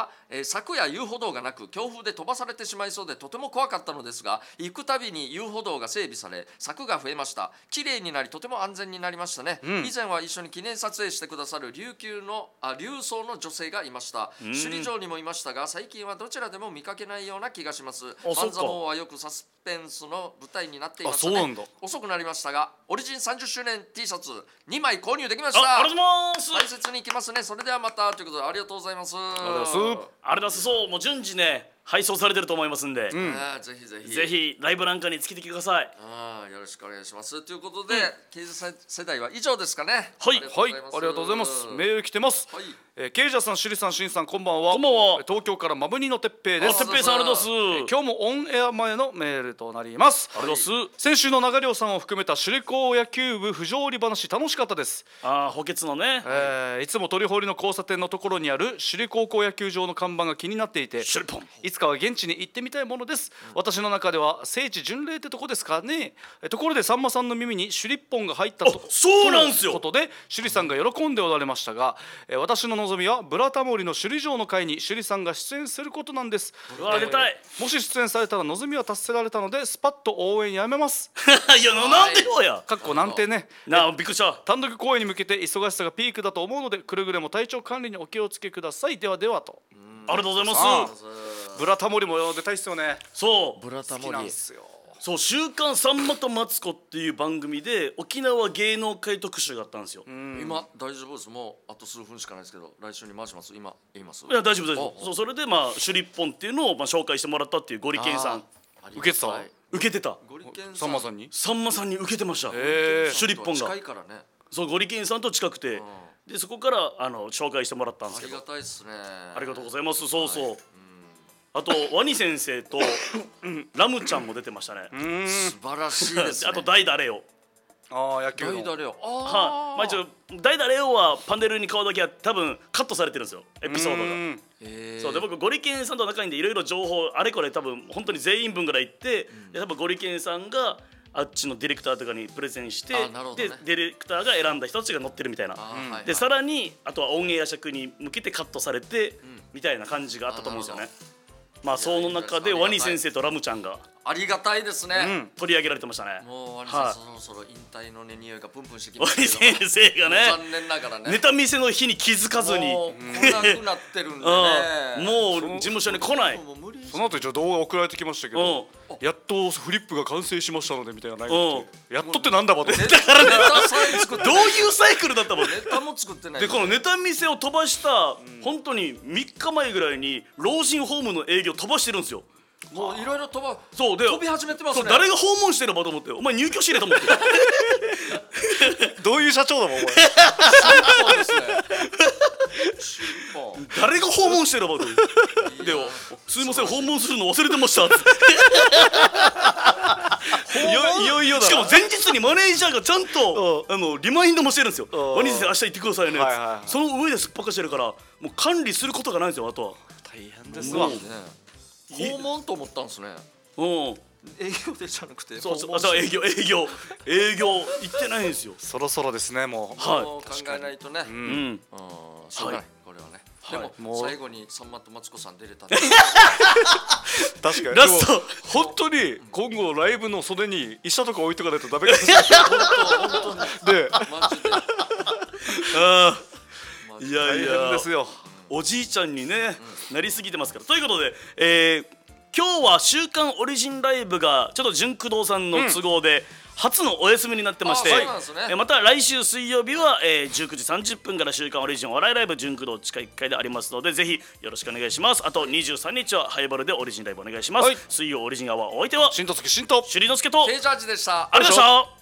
は、昨夜遊歩道がなく強風で飛ばされてしまいそうでとても怖かったのですが、行くたびに遊歩道が整備され柵が増えました。綺麗になりとても安全になりましたね、以前は一緒に記念撮影してくださる琉装の女性がいました。首里城にもいましたが最近はどちらでも見かけないような気がします。半沢門はよくサスペンスの舞台になっていましたね。遅くなりましたがオリジン30周年 T シャツ2枚購入できました。 ありがとうございます。 大切にいきますね。それではまたということでありがとうございます。 ありがとうございます。そう、もう順次ね配送されてると思いますんで、 ぜひぜひぜひライブなんかにつけてきてください。 よろしくお願いしますということで、刑事世代は以上ですかね。 はい、ありがとうございます。メール来てます。刑事さん、首里さん、しんさん、こんばんは。東京からマブニのてっぺいです。 てっぺいさん、ありがとうございます。 今日もオンエア前のメールとなります。 ありがとうございます。 先週の長良さんを含めた首里高野球部不条理話楽しかったです。 補欠のね、 いつも鳥堀の交差点のところにある首里高校野球場の看板が気になっていて、いつかは現地に行ってみたいものです。私の中では聖地巡礼ってとこですかね。ところでさんまさんの耳に首里ポンが入ったとそうなんですよ。 ことで首里さんが喜んでおられましたが、私の望みはブラタモリの首里城の会に首里さんが出演することなんです。 出たい。 もし出演されたら望みは達せられたのでスパッと応援やめます。 いや、なんでよや。 かっこなんてね。 びっくりした。 単独公演に向けて忙しさがピークだと思うのでくれぐれも体調管理にお気をつけください。ではではと。 ありがとうございます。 ブラタモリも出たいっすよね。 そう、 ブラタモリそう、週刊さんまとマツコっていう番組で沖縄芸能界特集があったんですよ。 今大丈夫です。もうあと数分しかないですけど来週に回します。今言います。 いや、大丈夫大丈夫。そう、それで首里ポンっていうのを紹介してもらったっていうゴリケンさん受けてた。 受けてた。 さんまさんに受けてました。首里ポンが近いからね。 そう、ゴリケンさんと近くて、でそこから紹介してもらったんですけど、 ありがたいですね。 ありがとうございます。そうそう。あとワニ先生とラムちゃんも出てましたね。 素晴らしいですね。 あと代打レオ。 野球の代打レオ。 一応代打レオはパネルに顔だけは多分カットされてるんですよ、エピソードが。そうで、僕ゴリケンさんと仲いいんでいろいろ情報あれこれ多分本当に全員分ぐらい言って、多分ゴリケンさんがあっちのディレクターとかにプレゼンして、でディレクターが選んだ人たちが載ってるみたいな。でさらにあとはオンエア尺に向けてカットされてみたいな感じがあったと思うんですよね。その中でワニ先生とラムちゃんがありがたいですね。 取り上げられてましたね。 もうワニ先生そろそろ引退のね匂いがプンプンしてきまワニしたけど、 先生がね残念ながらねネタ見せの日に気づかずにもう来なくなってるんでね。 もう事務所に来ない。 その後一応動画送られてきましたけど、やっとフリップが完成しましたのでみたいな内容で、やっとってなんだもんね。 だからネタさえ作ってどういうサイクルだったもん。 ネタも作ってない。 でこのネタ見せを飛ばした本当に3日前ぐらいに老人ホームの営業飛ばしてるんですよ。 もういろいろ飛び始めてますね。 誰が訪問してればと思って、お前入居してれと思って。 どういう社長だもんお前。 そうですね。 誰が訪問してればと。ですいません、訪問するの忘れてました。 いよいよだな。 しかも前日にマネージャーがちゃんとリマインドもしてるんですよ。ワニ先生明日行ってくださいね。その上ですっぱかしてるからもう管理することがないんですよ。あとは大変ですわ。 訪問と思ったんですね。営業でじゃなくてそう営業行ってないんですよ。 そろそろですね。もう考えないとね。しょうがないこれはね。でも最後にさんまとマツコさん出れたんで確かにラスト本当に今後ライブの袖に医者とか置いとかないとダメですよ。 本当にでマジでいやいやですよ。 おじいちゃんにねなりすぎてますから。ということで今日は週刊オリジンライブがちょっと純駆動さんの都合で初のお休みになってまして、また来週水曜日は19時30分から週刊オリジンお笑いライブ純駆動地下1階でありますので、ぜひよろしくお願いします。あと23日はハイバルでオリジンライブお願いします。水曜オリジンアワーお相手は新とつき新と朱里之助とケイジャージでした。 ありがとうございました。